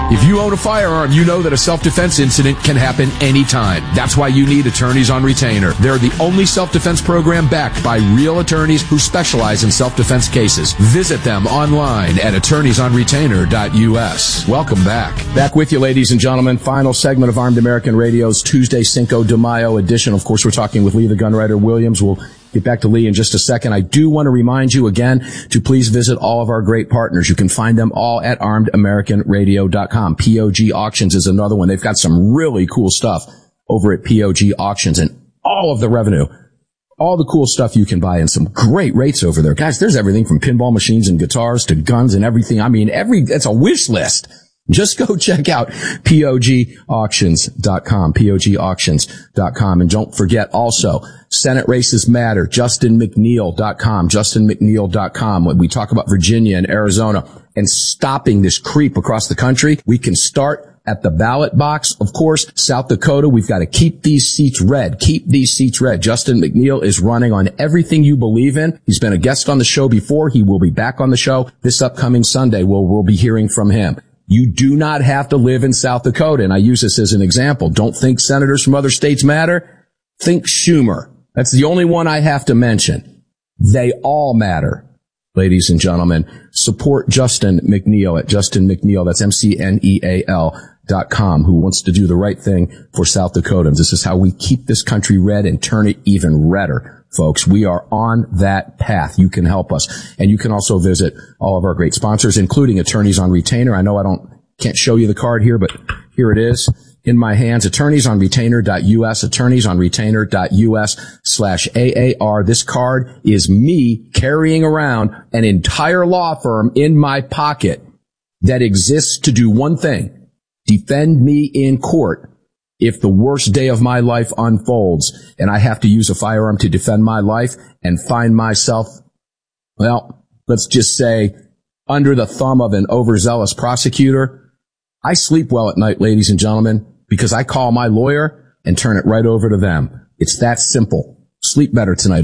If you own a firearm, you know that a self-defense incident can happen anytime. That's why you need Attorneys on Retainer. They're the only self-defense program backed by real attorneys who specialize in self-defense cases. Visit them online at attorneysonretainer.us. Welcome back. Back with you, ladies and gentlemen. Final segment of Armed American Radio's Tuesday Cinco de Mayo edition. Of course, we're talking with Lee the Gunwriter Williams. We'll get back to Lee in just a second. I do want to remind you again to please visit all of our great partners. You can find them all at armedamericanradio.com. POG Auctions is another one. They've got some really cool stuff over at POG Auctions, and all of the revenue, all the cool stuff you can buy, and some great rates over there. Guys, there's everything from pinball machines and guitars to guns and everything. I mean, it's a wish list. Just go check out POGauctions.com, POGauctions.com. And don't forget also, Senate Races Matter, JustinMcNeil.com, JustinMcNeil.com. When we talk about Virginia and Arizona and stopping this creep across the country, we can start at the ballot box. Of course, South Dakota, we've got to keep these seats red. Keep these seats red. Justin McNeil is running on everything you believe in. He's been a guest on the show before. He will be back on the show this upcoming Sunday. We'll be hearing from him. You do not have to live in South Dakota, and I use this as an example. Don't think senators from other states matter. Think Schumer. That's the only one I have to mention. They all matter. Ladies and gentlemen, support Justin McNeil at Justin McNeil. That's McNeil.com, who wants to do the right thing for South Dakotans. This is how we keep this country red and turn it even redder. Folks, we are on that path. You can help us. And you can also visit all of our great sponsors, including Attorneys on Retainer. I know can't show you the card here, but here it is in my hands. Attorneysonretainer.us, attorneysonretainer.us/AAR. This card is me carrying around an entire law firm in my pocket that exists to do one thing: defend me in court. If the worst day of my life unfolds and I have to use a firearm to defend my life and find myself, well, let's just say under the thumb of an overzealous prosecutor, I sleep well at night, ladies and gentlemen, because I call my lawyer and turn it right over to them. It's that simple. Sleep better tonight.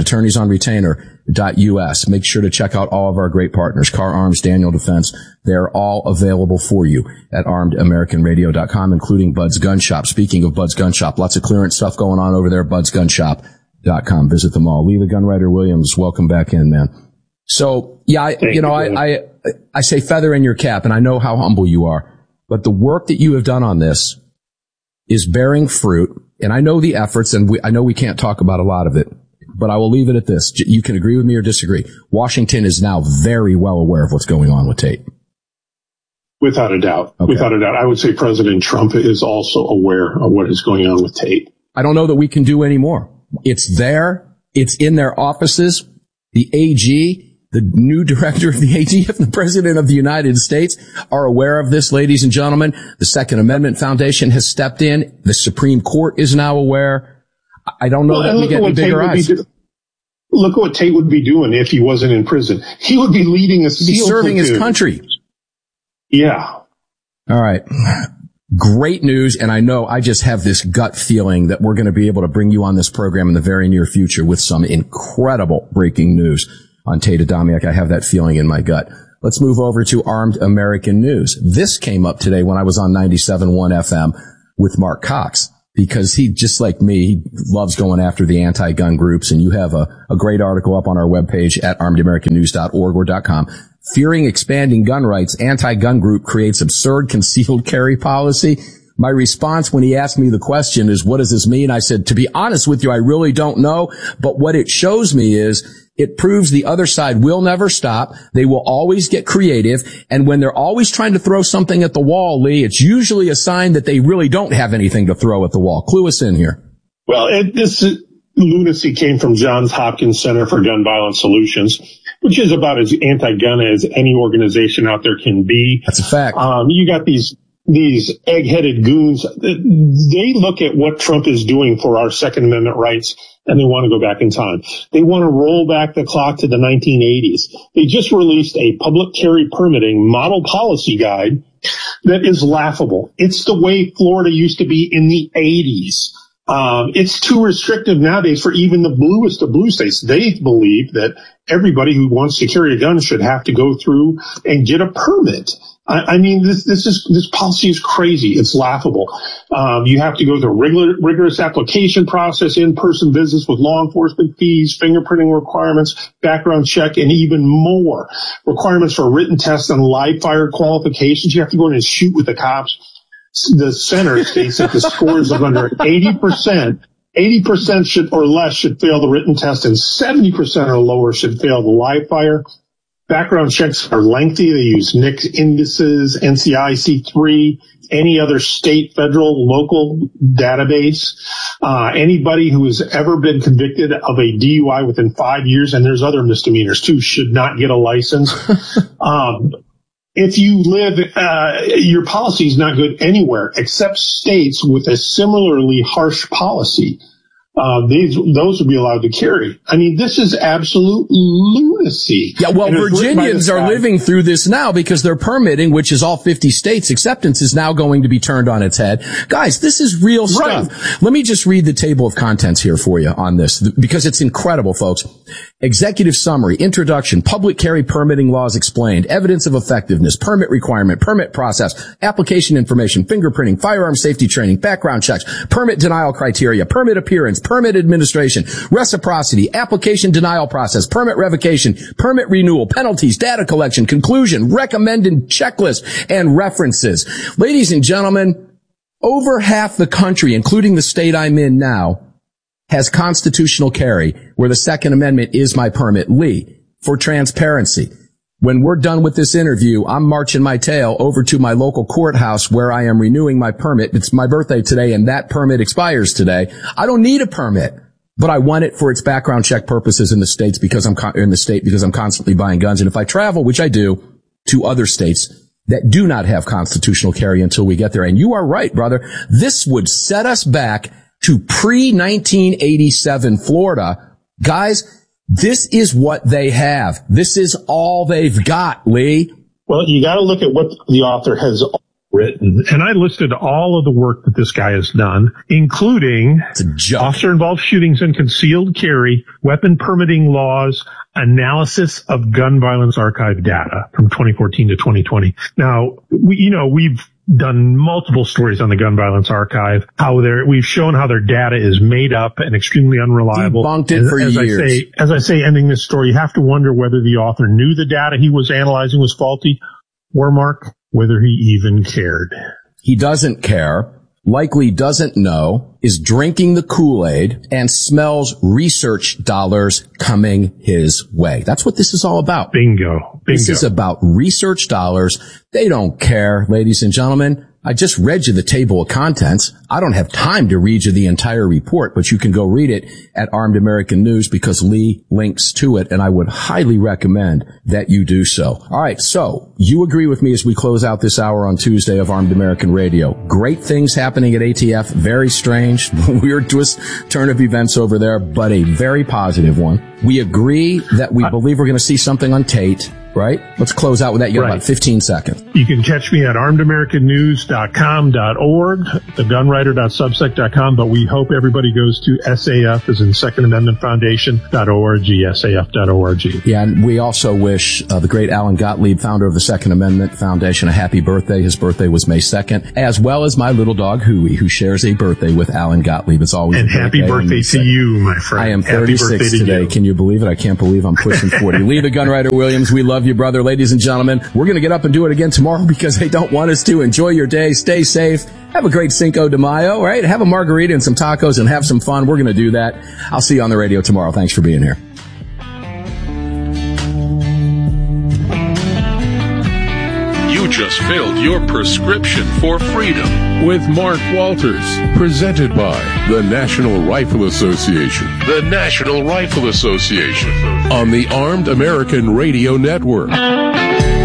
Attorneysonretainer.us. Make sure to check out all of our great partners, Car Arms, Daniel Defense. They're all available for you at armedamericanradio.com, including Bud's Gun Shop. Speaking of Bud's Gun Shop, lots of clearance stuff going on over there, budsgunshop.com. Visit them all. Lee the Gunwriter Williams, welcome back in, man. So, yeah, I say feather in your cap, and I know how humble you are, but the work that you have done on this is bearing fruit. And I know the efforts, and I know we can't talk about a lot of it, but I will leave it at this. You can agree with me or disagree. Washington is now very well aware of what's going on with Tate. Without a doubt. Okay. Without a doubt. I would say President Trump is also aware of what is going on with Tate. I don't know that we can do any more. It's there. It's in their offices. The AG, the new director of the AG, and the President of the United States are aware of this, ladies and gentlemen. The Second Amendment Foundation has stepped in. The Supreme Court is now aware. I don't know that we get any bigger eyes. Look at what Tate would be doing if he wasn't in prison. He would be leading a SEAL serving his country. Yeah. All right. Great news. And I know I just have this gut feeling that we're going to be able to bring you on this program in the very near future with some incredible breaking news on Tate Adamiak. I have that feeling in my gut. Let's move over to Armed American News. This came up today when I was on 97.1 FM with Mark Cox, because he, just like me, he loves going after the anti-gun groups. And you have a great article up on our webpage at armedamericannews.org or .com. Fearing expanding gun rights, anti-gun group creates absurd concealed carry policy. My response when he asked me the question is, what does this mean? I said, to be honest with you, I really don't know. But what it shows me is it proves the other side will never stop. They will always get creative. And when they're always trying to throw something at the wall, Lee, it's usually a sign that they really don't have anything to throw at the wall. Clue us in here. Well, this lunacy came from Johns Hopkins Center for Gun Violence Solutions, which is about as anti-gun as any organization out there can be. That's a fact. You got these egg-headed goons. They look at what Trump is doing for our Second Amendment rights, and they want to go back in time. They want to roll back the clock to the 1980s. They just released a public carry permitting model policy guide that is laughable. It's the way Florida used to be in the 80s. It's too restrictive nowadays for even the bluest of blue states. They believe that everybody who wants to carry a gun should have to go through and get a permit. I mean, this policy is crazy. It's laughable. You have to go through a rigorous application process, in-person visits with law enforcement, fees, fingerprinting requirements, background check, and even more. Requirements for written tests on live fire qualifications. You have to go in and shoot with the cops. The center states that the scores of under 80% should or less should fail the written test, and 70% or lower should fail the live fire. Background checks are lengthy. They use NICS indices, NCI C3, any other state, federal, local database. Anybody who has ever been convicted of a DUI within 5 years, and there's other misdemeanors too, should not get a license. If you live, your policy is not good anywhere except states with a similarly harsh policy. Those would be allowed to carry. I mean, this is absolute lunacy. Yeah, well, Virginians are living through this now because their permitting, which is all 50 states, acceptance is now going to be turned on its head. Guys, this is real stuff. Right. Let me just read the table of contents here for you on this because it's incredible, folks. Executive summary, introduction, public carry permitting laws explained, evidence of effectiveness, permit requirement, permit process, application information, fingerprinting, firearm safety training, background checks, permit denial criteria, permit appearance, permit administration, reciprocity, application denial process, permit revocation, permit renewal, penalties, data collection, conclusion, recommended checklist, and references. Ladies and gentlemen, over half the country, including the state I'm in now, has constitutional carry where the Second Amendment is my permit. Lee, for transparency, when we're done with this interview, I'm marching my tail over to my local courthouse where I am renewing my permit. It's my birthday today, and that permit expires today. I don't need a permit, but I want it for its background check purposes in the states because I'm constantly buying guns. And if I travel, which I do, to other states that do not have constitutional carry until we get there. And you are right, brother. This would set us back to pre-1987 Florida. Guys, this is what they have. This is all they've got, Lee. Well, you got to look at what the author has written. And I listed all of the work that this guy has done, including officer-involved shootings and concealed carry, weapon permitting laws, analysis of gun violence archive data from 2014 to 2020. Now, we've done multiple stories on the Gun Violence Archive, we've shown how their data is made up and extremely unreliable. Debunked it for years. As I say, ending this story, you have to wonder whether the author knew the data he was analyzing was faulty, or, Mark, whether he even cared. He doesn't care, likely doesn't know, is drinking the Kool-Aid, and smells research dollars coming his way. That's what this is all about. Bingo. This is about research dollars. They don't care, ladies and gentlemen. I just read you the table of contents. I don't have time to read you the entire report, but you can go read it at Armed American News because Lee links to it, and I would highly recommend that you do so. All right, so you agree with me as we close out this hour on Tuesday of Armed American Radio. Great things happening at ATF, very strange, weird twist, turn of events over there, but a very positive one. We agree that we believe we're going to see something on Tate. Right? Let's close out with that. You got about 15 seconds. You can catch me at armedamericannews.com.org, thegunwriter.substack.com, but we hope everybody goes to SAF, as in Second Amendment Foundation.org, SAF.org. Yeah, and we also wish the great Alan Gottlieb, founder of the Second Amendment Foundation, a happy birthday. His birthday was May 2nd, as well as my little dog, Huey, who shares a birthday with Alan Gottlieb. It's always a happy birthday to you, my friend. I am 36 today. Can you believe it? I can't believe I'm pushing 40. Lee the Gunwriter Williams, we love you, brother. Ladies and gentlemen, we're going to get up and do it again tomorrow because they don't want us to. Enjoy your day. Stay safe. Have a great Cinco de Mayo, right? Have a margarita and some tacos and have some fun. We're going to do that. I'll see you on the radio tomorrow. Thanks for being here. You just filled your prescription for freedom with Mark Walters. Presented by the National Rifle Association. The National Rifle Association on the Armed American Radio Network.